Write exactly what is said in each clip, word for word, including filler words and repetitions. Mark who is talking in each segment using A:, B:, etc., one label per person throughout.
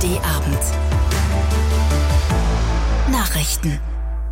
A: D Abend. Nachrichten.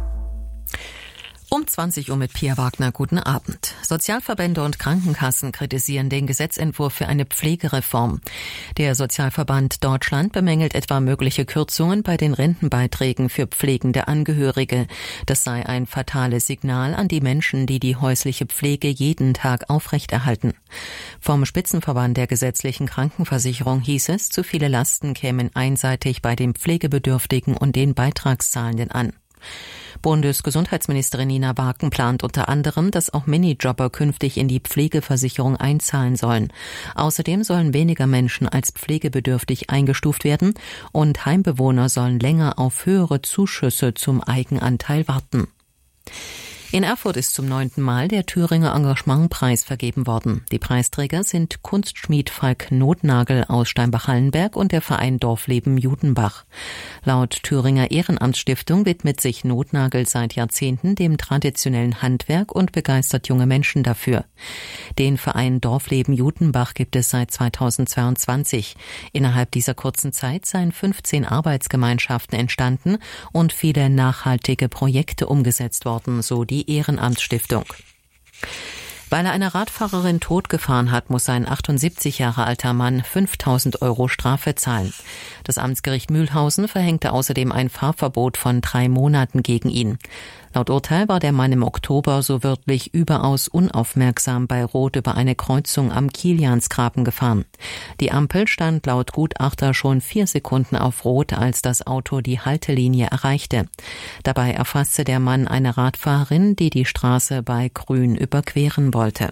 B: Um zwanzig Uhr mit Pia Wagner. Guten Abend. Sozialverbände und Krankenkassen kritisieren den Gesetzentwurf für eine Pflegereform. Der Sozialverband Deutschland bemängelt etwa mögliche Kürzungen bei den Rentenbeiträgen für pflegende Angehörige. Das sei ein fatales Signal an die Menschen, die die häusliche Pflege jeden Tag aufrechterhalten. Vom Spitzenverband der gesetzlichen Krankenversicherung hieß es, zu viele Lasten kämen einseitig bei den Pflegebedürftigen und den Beitragszahlenden an. Bundesgesundheitsministerin Nina Barken plant unter anderem, dass auch Minijobber künftig in die Pflegeversicherung einzahlen sollen. Außerdem sollen weniger Menschen als pflegebedürftig eingestuft werden und Heimbewohner sollen länger auf höhere Zuschüsse zum Eigenanteil warten. In Erfurt ist zum neunten Mal der Thüringer Engagementpreis vergeben worden. Die Preisträger sind Kunstschmied Falk Nothnagel aus Steinbach-Hallenberg und der Verein Dorfleben Judenbach. Laut Thüringer Ehrenamtsstiftung widmet sich Nothnagel seit Jahrzehnten dem traditionellen Handwerk und begeistert junge Menschen dafür. Den Verein Dorfleben Judenbach gibt es seit zweitausendzweiundzwanzig. Innerhalb dieser kurzen Zeit seien fünfzehn Arbeitsgemeinschaften entstanden und viele nachhaltige Projekte umgesetzt worden, so die Die Ehrenamtsstiftung. Weil er eine Radfahrerin totgefahren hat, muss ein achtundsiebzig Jahre alter Mann fünftausend Euro Strafe zahlen. Das Amtsgericht Mühlhausen verhängte außerdem ein Fahrverbot von drei Monaten gegen ihn. Laut Urteil war der Mann im Oktober so wörtlich überaus unaufmerksam bei Rot über eine Kreuzung am Kiliansgraben gefahren. Die Ampel stand laut Gutachter schon vier Sekunden auf Rot, als das Auto die Haltelinie erreichte. Dabei erfasste der Mann eine Radfahrerin, die die Straße bei Grün überqueren wollte.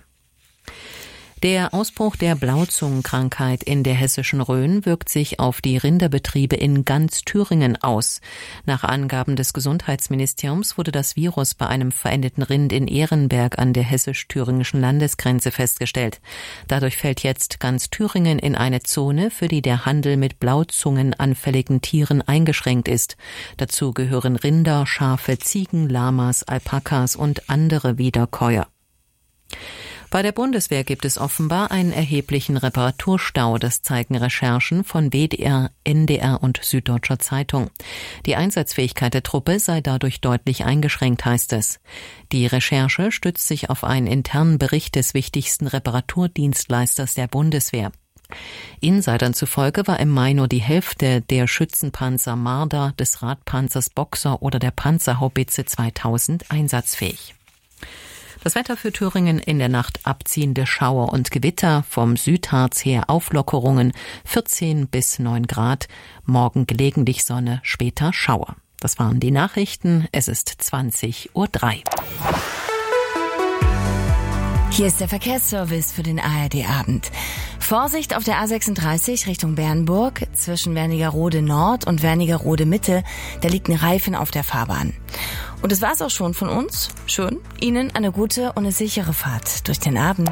B: Der Ausbruch der Blauzungenkrankheit in der hessischen Rhön wirkt sich auf die Rinderbetriebe in ganz Thüringen aus. Nach Angaben des Gesundheitsministeriums wurde das Virus bei einem verendeten Rind in Ehrenberg an der hessisch-thüringischen Landesgrenze festgestellt. Dadurch fällt jetzt ganz Thüringen in eine Zone, für die der Handel mit blauzungenanfälligen Tieren eingeschränkt ist. Dazu gehören Rinder, Schafe, Ziegen, Lamas, Alpakas und andere Wiederkäuer. Bei der Bundeswehr gibt es offenbar einen erheblichen Reparaturstau, das zeigen Recherchen von W D R, N D R und Süddeutscher Zeitung. Die Einsatzfähigkeit der Truppe sei dadurch deutlich eingeschränkt, heißt es. Die Recherche stützt sich auf einen internen Bericht des wichtigsten Reparaturdienstleisters der Bundeswehr. Insidern zufolge war im Mai nur die Hälfte der Schützenpanzer Marder, des Radpanzers Boxer oder der Panzerhaubitze zweitausend einsatzfähig. Das Wetter für Thüringen: in der Nacht abziehende Schauer und Gewitter, vom Südharz her Auflockerungen, vierzehn bis neun Grad, morgen gelegentlich Sonne, später Schauer. Das waren die Nachrichten, es ist zwanzig Uhr drei.
A: Hier ist der Verkehrsservice für den A R D-Abend. Vorsicht auf der A sechsunddreißig Richtung Bernburg, zwischen Wernigerode Nord und Wernigerode Mitte, da liegt ein Reifen auf der Fahrbahn. Und das war's auch schon von uns. Schön, Ihnen eine gute und eine sichere Fahrt durch den Abend.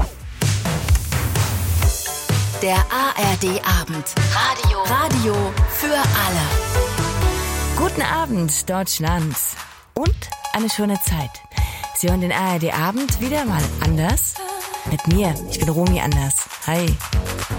C: Der A R D-Abend. Radio. Radio für alle.
A: Guten Abend, Deutschland. Und eine schöne Zeit. Sie hören den A R D-Abend wieder mal anders. Mit mir, ich bin Romy Anders. Hi.